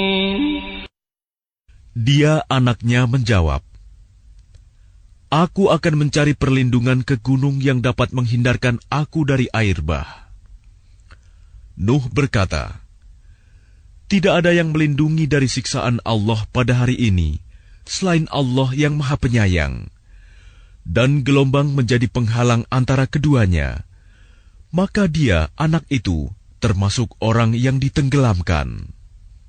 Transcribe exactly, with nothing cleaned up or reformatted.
Dia anaknya menjawab, "Aku akan mencari perlindungan ke gunung yang dapat menghindarkan aku dari air bah." Nuh berkata, "Tidak ada yang melindungi dari siksaan Allah pada hari ini selain Allah yang Maha Penyayang." Dan gelombang menjadi penghalang antara keduanya. Maka dia, anak itu, termasuk orang yang ditenggelamkan.